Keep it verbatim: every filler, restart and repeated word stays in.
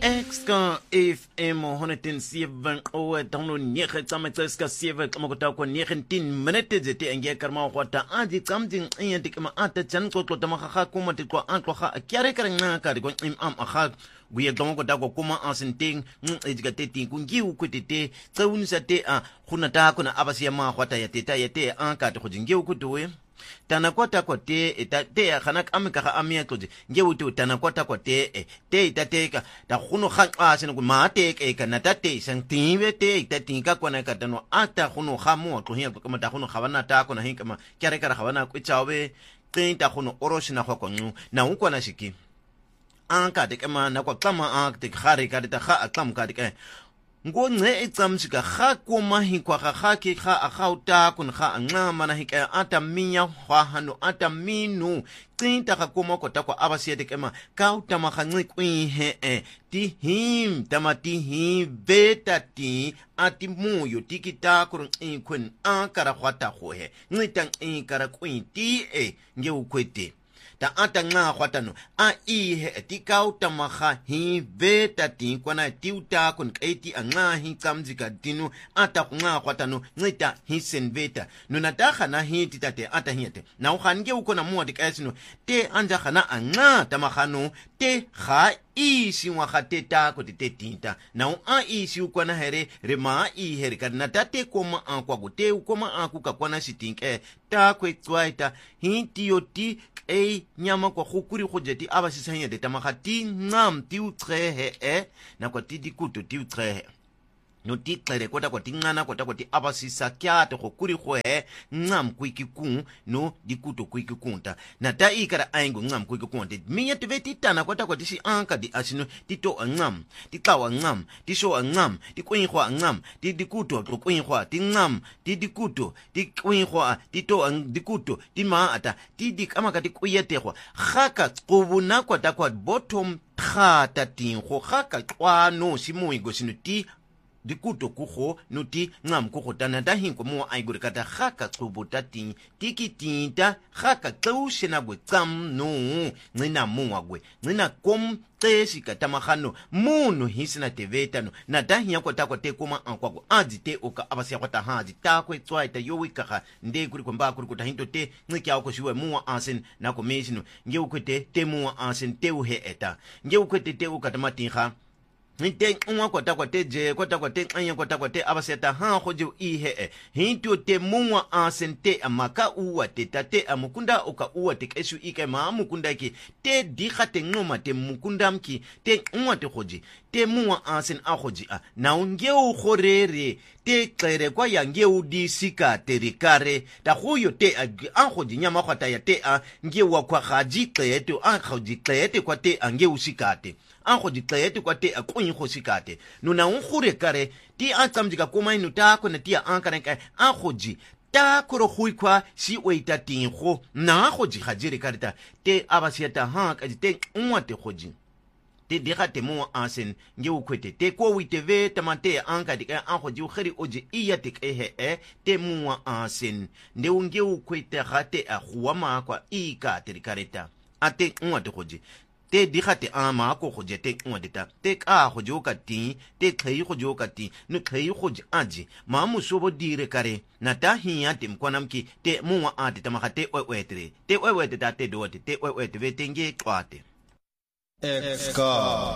Exka F M honderdzeven o download nege tsametseska seven kamakuta kwa nineteen minutes zete enge karma kwata adi tsamding iyandi kama ata chanko to tamaga kuma tikwa antwa ga kyare karanga ka ko im am aga guye dongo da ko kuma asenting ejika teti kungi ukutete tsawunisa te a khuna ta kuna abasiya ma kwata ya teta ya te an ka to jingi ukutuwe tanakota kote eta te ya khanak amika ga amia tloje nge utu tanakota kote e te itateka ta khuno kha sene ku mate ke kana tate sang tiwe te itatinka kwana katano ata khuno kha mo to hiya kama ta khuno khabana ta kona hinka ma kyare kara khabana ku chawe tinta khuno oroshina kho konyu na ukwana shiki anka de kama na kwa klama ak te khare ka ta kha aklam ka de ngonce etsamsika ga koma hinkwa ga ga ke ga agauta kun ga ncama na hika ata minya hwa hano ata minu tsinta ga koma kota kwa abasiete kema ka utama ga ncikwi he e ti him tamati hi beta ti ati muyo tikita kurun inkwen ankara khwata go he ncitang inkara kwin ti e nge ukwete ta ata nga khwatano a i he tikau tamaga hi beta ti kwana tiuta kun kaiti anga hi tsamzika dinu ata nga khwatano ngita hi senveta nuna ta khana hi titate ata hiete na ukhange ukona muwa dikaisino te anja khana anga tamagano te ga isi wa khateta ko te tinta na u a isi ukwana here re ma i here kana tate koma akwa go te ukoma akuka kwana sitinke ta kwetwaita hi tioti e nyama kwa khukuri khojeti abasisanya de tamagati ngam ti utrehe e na kwa ti dikuto ti utrehe no ti tlere kota kwa tingana kota kwa ti abasisa kyate khukuri khoe ngam kuikiku no dikuto kuikikunta na ta ikara aingo ngam kuikikunta minya tveti tana kota kwa ti si anka di asino ti to ngam ti tawa ngam ti sho ngam ti kwinkhwa ngam ti dikuto to kwinkhwa ti ngam ti dikuto ti kwinkhwa ti to dikuto ti ma ata ti dikama ka ti kuyetekwa khaka qubuna kota kwa bottom khata tingo khaka kwano simuigo sino ti dikuto kuho nuti ngam kuho tanata hinko mo aigure kata khaka tsubuta tin tikitinta khaka tsushena gwe tsam no ngina muwa gwe ngina kom tesi katamahano munu hisina tevetano na dahi yako takwa te kuma ankwago azi te oka abasi yako tahazi takwe tswa ita yowi kaka nde kuri kwa kuri kuta hinto te ngiki yako shiwe muwa ansen na komesino nge ukwete te muwa ansen te uhe eta nge ukwete te ukatamatinha nte unwa kota kwa te je kota kwa te anya kota kwa te abaseta ha khoje ihe e hinto te muwa asente amaka uwa te tate amukunda oka uwa te kesu ike ma amukunda ki te dikhate ngoma te mukunda mki te unwa te khoje te muwa asen a khoje a na unge u khorere te klere kwa yange u disika te rikare ta huyo te a khoje nyama khata ya te a nge wa kwa khaji kleto a khoje klete kwa te ange usikate ango ditlete kwa te a kwenye khosikate nuna unkhure kare ti atsamjika kuma inu ta kona ti ankara ka angoji ta koro khuikwa si weita tingo na khoji khajire karita te abasiata ha ka te unwate khoji te dirate mo ansen nge ukwete te ko witeve tamante anka dika angoji khari oji iya te ehe e te mo ansen nde unge ukwete khate a khuama kwa ika te karita ate unwate khoji te dikhate ama ko khoje te ngwadeta te ka khojo ka ti te khei khojo ka ti no khei khoje aji ma musobo dire kare na ta hiya te mkwanamki te muwa ate tamagate wewetre te wewete ta te dote te wewete vetenge kwate Exka